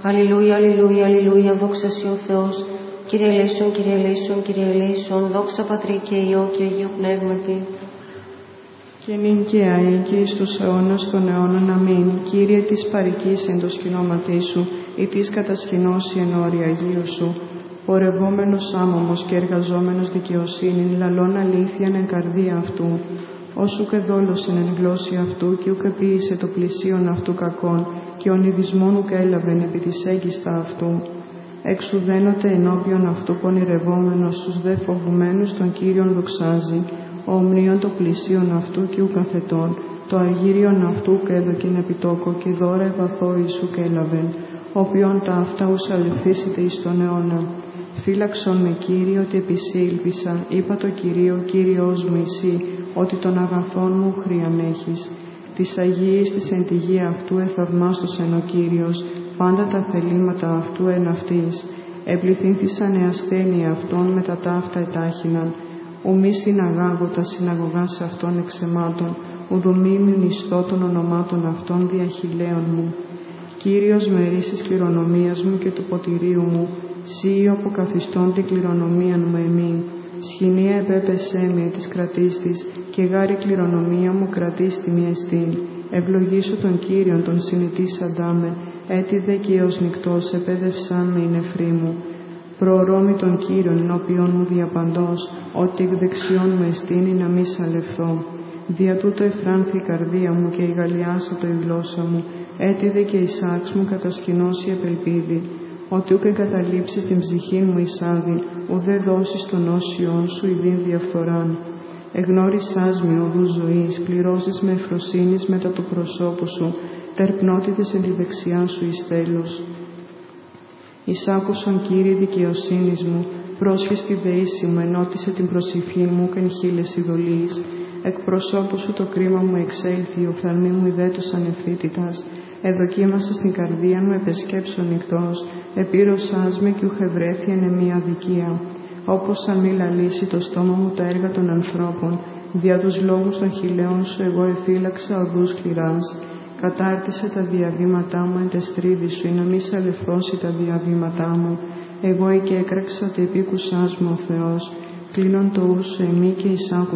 Αλληλούια, αλληλούια, αλληλούια, δόξα σοι ο Θεός. Κύριε ελέησον, Κύριε ελέησον, Κύριε ελέησον, δόξα Πατρί και Υιό και Αγίου Πνεύματι. Και νυν και αεί και εις τους αιώνας των αιώνων αμήν. Κύριε της παροικής εν το σκηνώματί σου, ή της κατασκηνώσει εν όρια Αγίου σου. Πορευόμενος άμωμος και εργαζόμενος δικαιοσύνην, λαλών αλήθειαν εν καρδία αυτού. Όσου και δόλωσεν εν γλώσση αυτού, και ουκ επίησε το πλησίον αυτού κακόν, και ονειδισμόν ουκ έλαβεν επί της έγκιστα αυτού. Εξουδένωτε ενώπιον αυτού πονηρευόμενος στους δε φοβουμένους τον Κύριον δοξάζει, ο ομνίον το πλησίον αυτού και ουκ αθετών, το αργύριον αυτού και έδωκεν επιτόκο και δώρα ευαθώ Ιησού και έλαβεν, οποίον τα αυτά ους αληθήσετε εις τον αιώνα. Φύλαξον με Κύριε ότι επισήλπισα, είπα το Κυρίο, Κύριος μου εσύ, ότι των αγαθών μου χρειαν έχεις. Της Αγίης της εν τη γη αυτού εθαυμάστος εν ο Κύριος, πάντα τα θελήματα αυτού εν αυτής. Επληθύνθησαν ασθένεια αυτών με τα ταύτα ετάχυναν. Ουμή συναγάγω τα συναγωγά σε αυτών εξαιμάτων, ουδουμήμην ιστό των ονομάτων αυτών διαχειλαίων μου. Κύριος μερίσης κληρονομίας μου και του ποτηρίου μου, σύ αποκαθιστών την κληρονομίαν μου εμήν. Σχοινία επέπεσέ με της κρατίστης, και γάρη κληρονομία μου κρατίστη μη εστίν. Ευλογήσω τον Κύριον τον συνητήσαντά με, έτι δε και ως νυκτός επέδευσάν με η νεφρή μου. Προορώμη τον Κύριον ενώπιον μου διαπαντός, ότι εκ δεξιών μου εστίνει να μη σαλευθώ. Δια τούτο εφράνθη η καρδία μου και η γαλλιάσατο η γλώσσα μου, έτι δε και η σάξ μου κατασκηνώσει επελπίδη. Ότι ούκ εγκαταλείψεις την ψυχή μου εισάδη, ουδέ δώσεις των όσιων σου ειδήν διαφθοράν. Εγνώρισάς με οδούς ζωής, πληρώσεις με ευφροσύνης μετά του προσώπου σου, τερπνότητες εν τη δεξιά σου εις τέλος. Εισάκουσον Κύριε δικαιοσύνης μου, πρόσχες τη δεήση μου, ενώτισε την προσευχή μου κεν χείλες ειδωλείς. Εκ προσώπου σου το κρίμα μου εξέλθει, ο οφθαλμοί μου ιδέτος ανευθύτητας. Εδοκίμασα στην καρδία μου, επεσκέψω νυχτός, επήρωσάς με κι ουχευρέθη εν εμία αδικία. Όπως αν μη λαλήσει το στόμα μου τα έργα των ανθρώπων, δια τους λόγους των χειλαίων σου εγώ εφύλαξα οδούς σκληράς. Κατάρτισε τα διαβήματά μου εν τες στρίδης σου, ή να μη σαλευθώσει τα διαβήματά μου. Εγώ και έκραξα ότι επίκουσάς μου ο Θεός, κλείνον το ου σου εμή και εισάκου